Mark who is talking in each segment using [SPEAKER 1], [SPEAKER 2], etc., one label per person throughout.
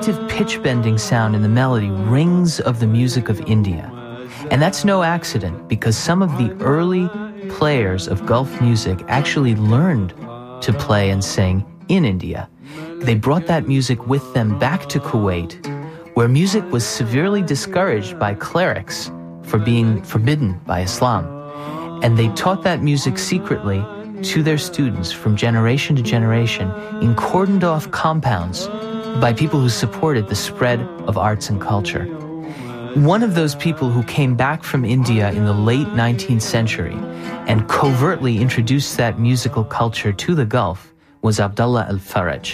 [SPEAKER 1] pitch bending sound in the melody rings of the music of India. And that's no accident, because some of the early players of Gulf music actually learned to play and sing in India. They brought that music with them back to Kuwait, where music was severely discouraged by clerics for being forbidden by Islam. And they taught that music secretly to their students from generation to generation in cordoned off compounds by people who supported the spread of arts and culture. One of those people who came back from India in the late 19th century and covertly introduced that musical culture to the Gulf was Abdullah al-Faraj.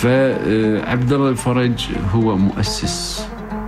[SPEAKER 2] فعبد الله الفرج هو مؤسس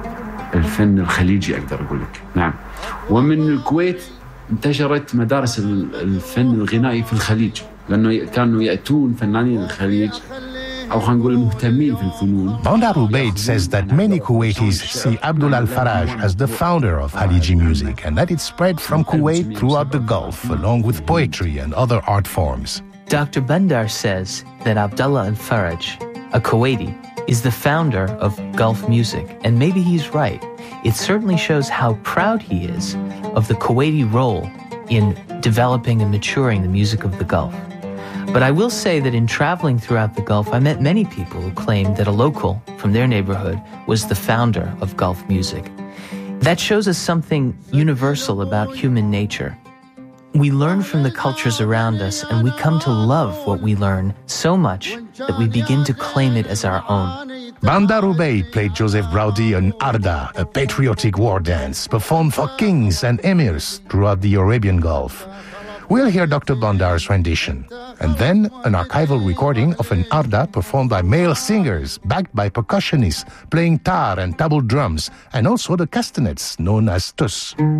[SPEAKER 2] الفن الخليجي أقدر أقول لك. نعم. ومن الكويت انتشرت مدارس الفن الغنائي في الخليج، لأنه كانوا يأتون فنانين الخليج أو خلينا نقول المهتمين في الفنون.
[SPEAKER 3] Bandar Ubaid says that many Kuwaitis see Abdullah al-Faraj as the founder of Khaliji music and that it spread from Kuwait throughout the Gulf along with poetry and other art forms.
[SPEAKER 1] Dr. Bandar says that Abdullah al-Faraj, a Kuwaiti, is the founder of Gulf music, and maybe he's right. It certainly shows how proud he is of the Kuwaiti role in developing and maturing the music of the Gulf. But I will say that in traveling throughout the Gulf, I met many people who claimed that a local from their neighborhood was the founder of Gulf music. That shows us something universal about human nature. We learn from the cultures around us, and we come to love what we learn so much that we begin to claim it as our own.
[SPEAKER 3] Bandar Ubaid played Joseph Braudy on Arda, a patriotic war dance performed for kings and emirs throughout the Arabian Gulf. We'll hear Dr. Bandar's rendition, and then an archival recording of an Arda performed by male singers, backed by percussionists, playing tar and tabul drums, and also the castanets known as tus.